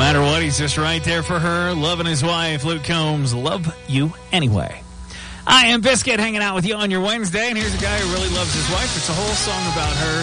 matter what, he's just right there for her, loving his wife. Luke Combs, Love You Anyway. I am Biscuit, hanging out with you on your Wednesday, and here's a guy who really loves his wife. It's a whole song about her.